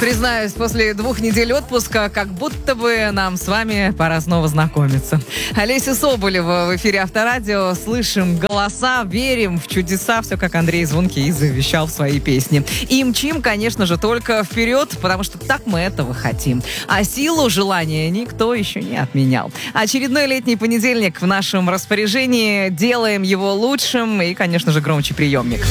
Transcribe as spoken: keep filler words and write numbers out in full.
Признаюсь, после двух недель отпуска, как будто бы нам с вами пора снова знакомиться. Олеся Соболева в эфире Авторадио. Слышим голоса, верим в чудеса. Все, как Андрей Звонкий завещал в своей песне. И мчим, конечно же, только вперед, потому что так мы этого хотим. А силу желания никто еще не отменял. Очередной летний понедельник в нашем распоряжении. Делаем его лучшим и, конечно же, громче приемник.